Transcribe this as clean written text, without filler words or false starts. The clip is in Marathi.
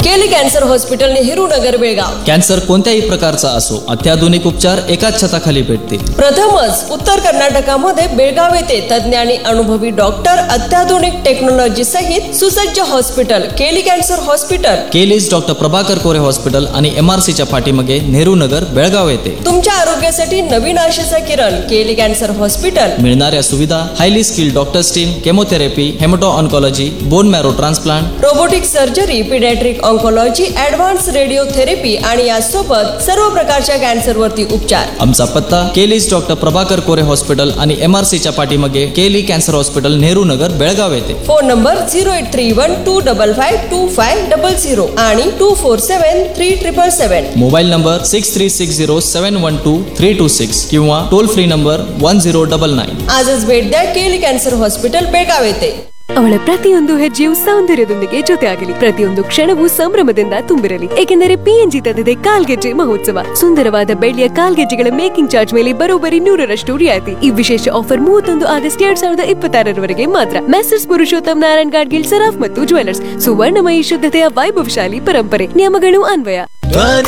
केली cancer hospital Nehru Nagar Belgaum. Cancer कोणत्याही प्रकारचा असो, अत्याधुनिक उपचार एकाच छताखाली भेटतील. प्रथमच उत्तर कर्नाटकामध्ये बेळगाव येथे तज्ञ आणि अनुभवी डॉक्टर, अत्याधुनिक टेक्नॉलॉजी सहित सुसज्ज हॉस्पिटल केली कॅन्सर हॉस्पिटल. केलीज डॉक्टर प्रभाकर कोरे हॉस्पिटल आणि MRC च्या पाठीमागे नेहरू नगर बेळगाव येथे. तुमच्या आरोग्यासाठी नवीन आशेचा किरण केली कॅन्सर हॉस्पिटल. मिळणाऱ्या सुविधा: highly skilled doctors team, chemotherapy, हेमॅटो oncology, bone marrow transplant, robotic surgery, paediatric oncology, advance radiotherapy आणि यासोबत सर्व प्रकारच्या कॅन्सरवरती उपचार. आमचा पत्ता: केलीज डॉक्टर प्रभाकर कोरे हॉस्पिटल आणि MRC च्या पाठीमागे केली कॅन्सर हॉस्पिटल नेहरू नगर बेळगाव येथे. फोन नंबर 0831255250 आणि 247377. मोबाईल नंबर 6360712326 किंवा टोल फ्री नंबर 1099. आजच भेट द्या केली कॅन्सर हॉस्पिटल बेळಗಾव येथे. ಅವಳ ಪ್ರತಿಯೊಂದು ಹೆಜ್ಜೆಯು ಸೌಂದರ್ಯದೊಂದಿಗೆ ಜೊತೆಯಾಗಲಿ, ಪ್ರತಿಯೊಂದು ಕ್ಷಣವೂ ಸಂಭ್ರಮದಿಂದ ತುಂಬಿರಲಿ. ಏಕೆಂದರೆ PNG ತಂದಿದೆ ಕಾಲ್ಗೆಜ್ಜೆ ಮಹೋತ್ಸವ. ಸುಂದರವಾದ ಬೆಳ್ಳಿಯ ಕಾಲ್ಗೆಜ್ಜೆಗಳ ಮೇಕಿಂಗ್ ಚಾರ್ಜ್ ಮೇಲೆ ಬರೋಬ್ಬರಿ 100% ರಿಯಾಯಿತಿ. ಈ ವಿಶೇಷ ಆಫರ್ 31 ಆಗಸ್ಟ್ 2026 ಮಾತ್ರ. ಮೆಸರ್ಸ್ ಪುರುಷೋತ್ತಮ್ ನಾರಾಯಣ್ ಗಾಡ್ಗಿಲ್ ಸರಾಫ್ ಮತ್ತು ಜ್ಯುವೆಲರ್ಸ್. ಸುವರ್ಣಮಯಿ ಶುದ್ಧತೆಯ ವೈಭವಶಾಲಿ ಪರಂಪರೆ. ನಿಯಮಗಳು ಅನ್ವಯ.